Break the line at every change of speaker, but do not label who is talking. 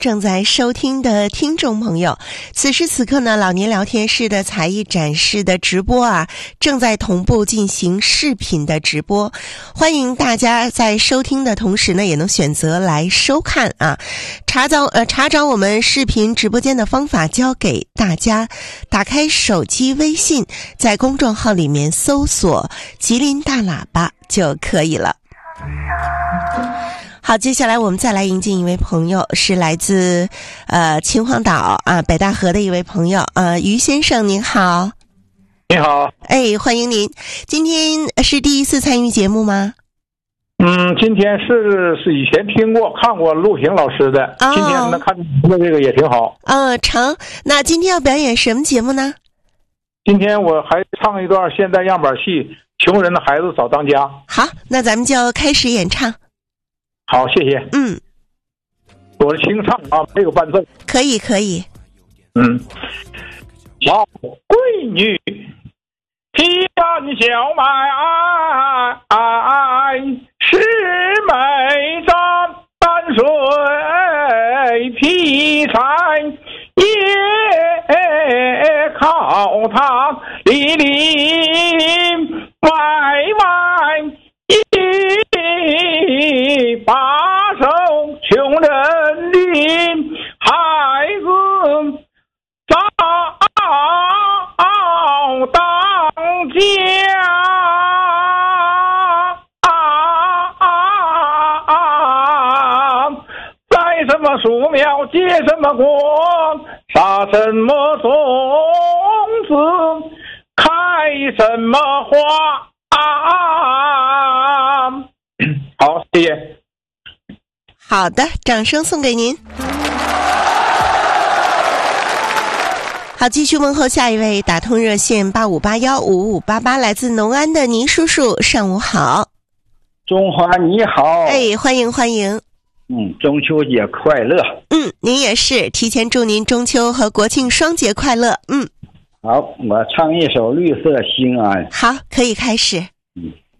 正在收听的听众朋友，此时此刻呢，老年聊天室的才艺展示的直播正在同步进行视频的直播，欢迎大家在收听的同时呢，也能选择来收看查找我们视频直播间的方法教给大家，打开手机微信，在公众号里面搜索吉林大喇叭就可以了。好，接下来我们再来迎接一位朋友，是来自秦皇岛北大河的一位朋友于先生，您好。
你好。
欢迎您。今天是第一次参与节目吗？
今天是以前听过看过陆平老师的，今天能看您的这个也挺好。
成。那今天要表演什么节目呢？
今天我还唱一段现代样板戏《穷人的孩子早当家》。
好，那咱们就开始演唱。
好，谢谢。我是清唱没有伴奏。
可以。
好，闺女提干小麦十美秧，淡水劈柴也靠它里里外外一把手，穷人的孩子早当家。栽什么树苗结什么果，撒什么种子开什么花。好，谢谢。
好的，掌声送给您。好，继续问候下一位，打通热线85815588，来自农安的倪叔叔，上午好。
中华你好。
欢迎。
中秋节快乐。
您也是，提前祝您中秋和国庆双节快乐。
好，我唱一首《绿色心安》。
好，可以开始。